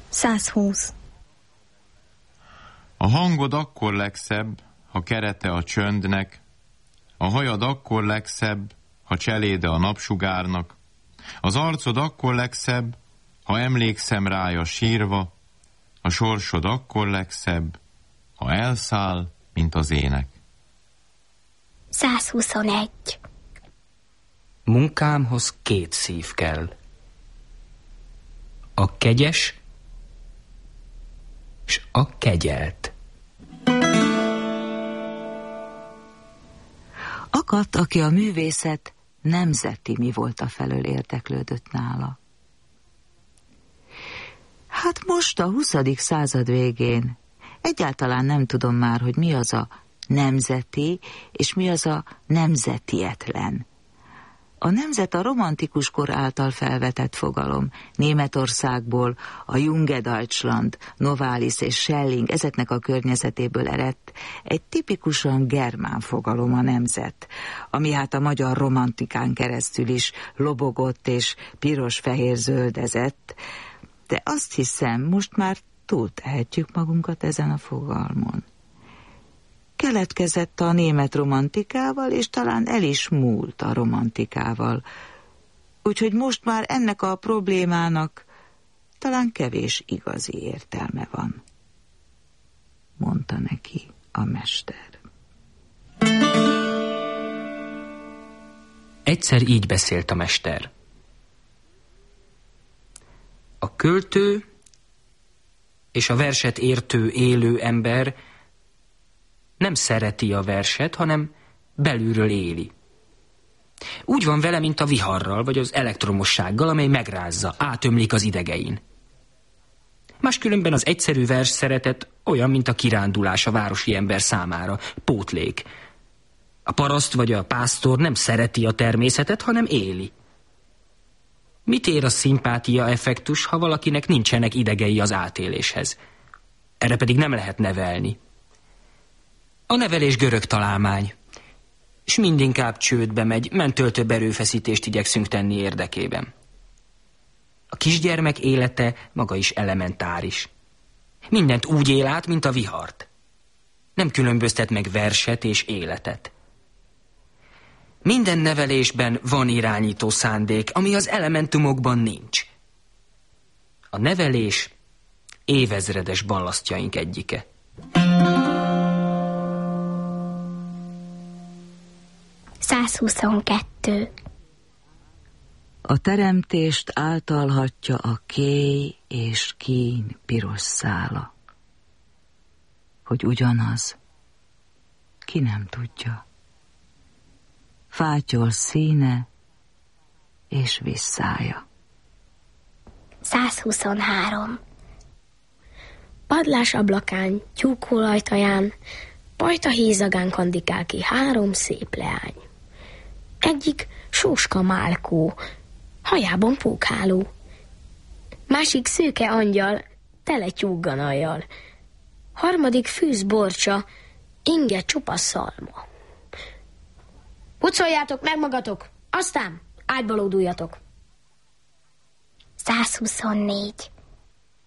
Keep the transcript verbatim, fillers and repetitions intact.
százhúsz. A hangod akkor legszebb, ha kerete a csöndnek, a hajad akkor legszebb, ha cseléde a napsugárnak, az arcod akkor legszebb, ha emlékszem rája sírva, a sorsod akkor legszebb, ha elszáll, mint az ének. százhuszonegy. Munkámhoz két szív kell. A kegyes és a kegyelt. Akadt, aki a művészet nemzeti mi volt a felől érdeklődött nála. Hát most a huszadik század végén egyáltalán nem tudom már, hogy mi az a nemzeti, és mi az a nemzetietlen. A nemzet a romantikus kor által felvetett fogalom. Németországból a Junge Deutschland, Novalis és Schelling ezeknek a környezetéből eredt egy tipikusan germán fogalom a nemzet, ami hát a magyar romantikán keresztül is lobogott és piros-fehér-zöldezett, de azt hiszem, most már túltehetjük magunkat ezen a fogalmon. Keletkezett a német romantikával, és talán el is múlt a romantikával. Úgyhogy most már ennek a problémának talán kevés igazi értelme van, mondta neki a mester. Egyszer így beszélt a mester. A költő és a verset értő élő ember nem szereti a verset, hanem belülről éli. Úgy van vele, mint a viharral, vagy az elektromossággal, amely megrázza, átömlik az idegein. Máskülönben az egyszerű vers szeretet olyan, mint a kirándulás a városi ember számára, pótlék. A paraszt vagy a pásztor nem szereti a természetet, hanem éli. Mit ér a szimpátia effektus, ha valakinek nincsenek idegei az átéléshez? Erre pedig nem lehet nevelni. A nevelés görög találmány, és mindinkább csődbe megy, mentől több erőfeszítést igyekszünk tenni érdekében. A kisgyermek élete maga is elementáris. Mindent úgy él át, mint a vihart. Nem különböztet meg verset és életet. Minden nevelésben van irányító szándék, ami az elementumokban nincs. A nevelés évezredes ballasztjaink egyike. százhuszonkettő. A teremtést általhatja a kéj és kín piros szála. Hogy ugyanaz, ki nem tudja. Fátyol színe és visszája. százhuszonhárom. Padlás ablakán, tyúkolajtaján, pajta hézagán kandikál ki három szép leány. Egyik sóska málkó, hajában pókháló. Másik szőke angyal, tele tyúkganajjal. Harmadik fűz borcsa, inge csupa szalma. Pucoljátok meg magatok, aztán ágyba lóduljatok. százhuszonnégy.